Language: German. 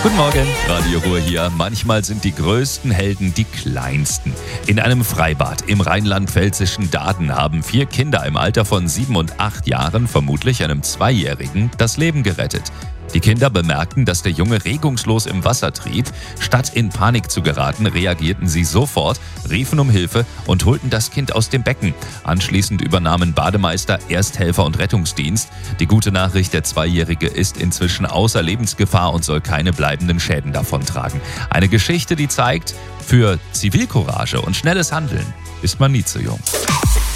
Guten Morgen, Radio Ruhr hier. Manchmal sind die größten Helden die kleinsten. In einem Freibad im rheinland-pfälzischen Dahden haben 4 Kinder im Alter von 7 und 8 Jahren, vermutlich einem 2-Jährigen, das Leben gerettet. Die Kinder bemerkten, dass der Junge regungslos im Wasser trieb. Statt in Panik zu geraten, reagierten sie sofort, riefen um Hilfe und holten das Kind aus dem Becken. Anschließend übernahmen Bademeister, Ersthelfer und Rettungsdienst. Die gute Nachricht, der 2-Jährige ist inzwischen außer Lebensgefahr und soll keine bleibenden Schäden davontragen. Eine Geschichte, die zeigt, für Zivilcourage und schnelles Handeln ist man nie zu jung.